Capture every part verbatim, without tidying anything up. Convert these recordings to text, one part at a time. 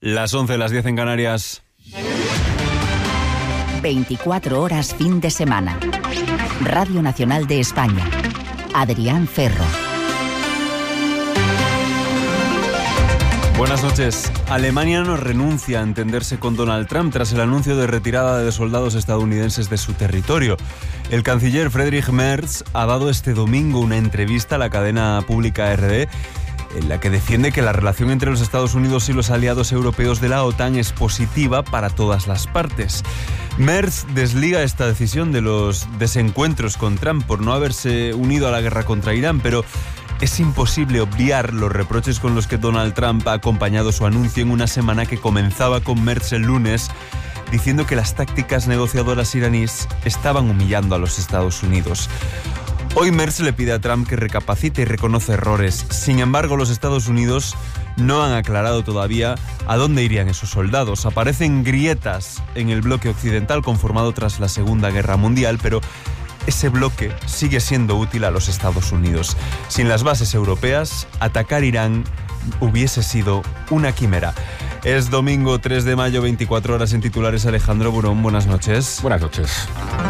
Las once, las diez en Canarias. veinticuatro horas fin de semana. Radio Nacional de España. Adrián Ferro. Buenas noches. Alemania no renuncia a entenderse con Donald Trump tras el anuncio de retirada de soldados estadounidenses de su territorio. El canciller Friedrich Merz ha dado este domingo una entrevista a la cadena pública R D en la que defiende que la relación entre los Estados Unidos y los aliados europeos de la OTAN es positiva para todas las partes. Merz desliga esta decisión de los desencuentros con Trump por no haberse unido a la guerra contra Irán, pero es imposible obviar los reproches con los que Donald Trump ha acompañado su anuncio en una semana que comenzaba con Merz el lunes, diciendo que las tácticas negociadoras iraníes estaban humillando a los Estados Unidos. Hoy Merz le pide a Trump que recapacite y reconoce errores. Sin embargo, los Estados Unidos no han aclarado todavía a dónde irían esos soldados. Aparecen grietas en el bloque occidental conformado tras la Segunda Guerra Mundial, pero ese bloque sigue siendo útil a los Estados Unidos. Sin las bases europeas, atacar Irán hubiese sido una quimera. Es domingo tres de mayo, veinticuatro horas en titulares. Alejandro Burón, buenas noches. Buenas noches.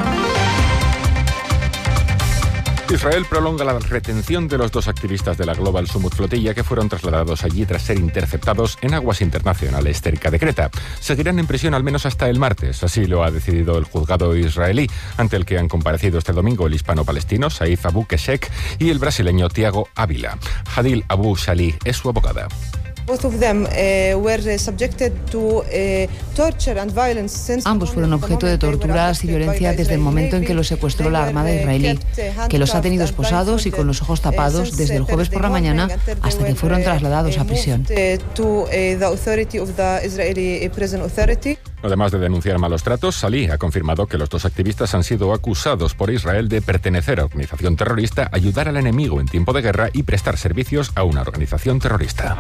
Israel prolonga la retención de los dos activistas de la Global Summit Flotilla que fueron trasladados allí tras ser interceptados en aguas internacionales cerca de Creta. Seguirán en prisión al menos hasta el martes, así lo ha decidido el juzgado israelí, ante el que han comparecido este domingo el hispano-palestino Saif Abu Keshek y el brasileño Tiago Ávila. Hadil Abu Shalih es su abogada. Ambos fueron objeto de torturas y violencia desde el momento en que los secuestró la Armada israelí, que los ha tenido esposados y con los ojos tapados desde el jueves por la mañana hasta que fueron trasladados a prisión. Además de denunciar malos tratos, Salih ha confirmado que los dos activistas han sido acusados por Israel de pertenecer a organización terrorista, ayudar al enemigo en tiempo de guerra y prestar servicios a una organización terrorista.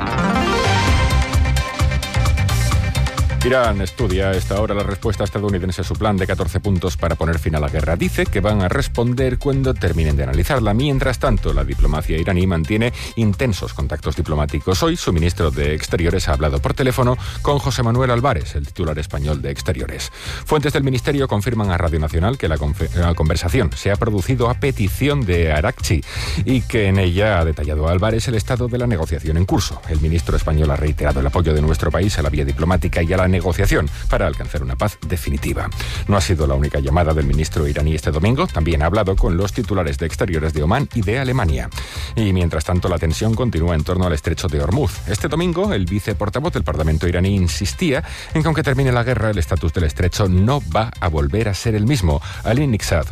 Irán estudia a esta hora la respuesta estadounidense a su plan de catorce puntos para poner fin a la guerra. Dice que van a responder cuando terminen de analizarla. Mientras tanto, la diplomacia iraní mantiene intensos contactos diplomáticos. Hoy, su ministro de Exteriores ha hablado por teléfono con José Manuel Álvarez, el titular español de Exteriores. Fuentes del ministerio confirman a Radio Nacional que la, confe- la conversación se ha producido a petición de Arakchi y que en ella ha detallado a Álvarez el estado de la negociación en curso. El ministro español ha reiterado el apoyo de nuestro país a la vía diplomática y a la negociación para alcanzar una paz definitiva. No ha sido la única llamada del ministro iraní este domingo, también ha hablado con los titulares de Exteriores de Omán y de Alemania. Y mientras tanto la tensión continúa en torno al estrecho de Hormuz. Este domingo el viceportavoz del Parlamento iraní insistía en que aunque termine la guerra el estatus del estrecho no va a volver a ser el mismo. Ali Niksad.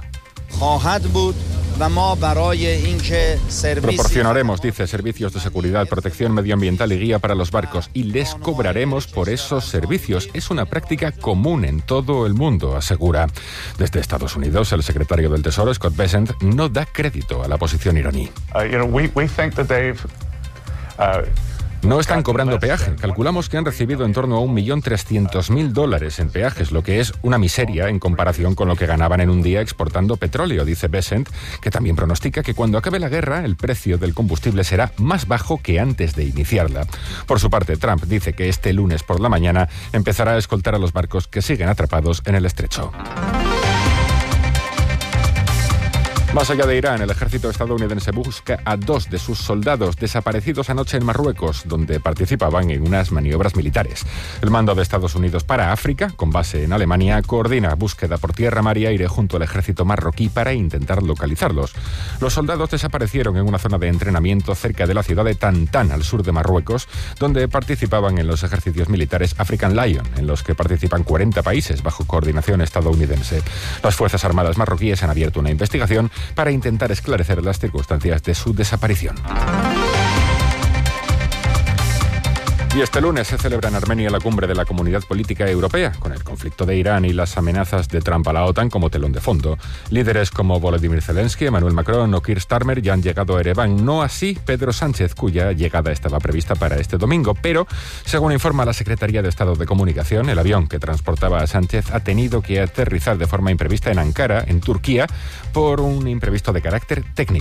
Proporcionaremos, dice, servicios de seguridad, protección medioambiental y guía para los barcos y les cobraremos por esos servicios. Es una práctica común en todo el mundo, asegura. Desde Estados Unidos, el secretario del Tesoro, Scott Bessent, no da crédito a la posición iraní. Uh, you know, we, we think that they've, uh... No están cobrando peaje. Calculamos que han recibido en torno a un millón trescientos mil dólares en peajes, lo que es una miseria en comparación con lo que ganaban en un día exportando petróleo, dice Bessent, que también pronostica que cuando acabe la guerra el precio del combustible será más bajo que antes de iniciarla. Por su parte, Trump dice que este lunes por la mañana empezará a escoltar a los barcos que siguen atrapados en el estrecho. Más allá de Irán, el ejército estadounidense busca a dos de sus soldados desaparecidos anoche en Marruecos, donde participaban en unas maniobras militares. El mando de Estados Unidos para África, con base en Alemania, coordina búsqueda por tierra, mar y aire junto al ejército marroquí para intentar localizarlos. Los soldados desaparecieron en una zona de entrenamiento cerca de la ciudad de Tantán, al sur de Marruecos, donde participaban en los ejercicios militares African Lion, en los que participan cuarenta países bajo coordinación estadounidense. Las Fuerzas Armadas marroquíes han abierto una investigación para intentar esclarecer las circunstancias de su desaparición. Y este lunes se celebra en Armenia la cumbre de la Comunidad Política Europea, con el conflicto de Irán y las amenazas de Trump a la OTAN como telón de fondo. Líderes como Volodymyr Zelensky, Emmanuel Macron o Keir Starmer ya han llegado a Ereván, no así Pedro Sánchez, cuya llegada estaba prevista para este domingo, pero, según informa la Secretaría de Estado de Comunicación, el avión que transportaba a Sánchez ha tenido que aterrizar de forma imprevista en Ankara, en Turquía, por un imprevisto de carácter técnico.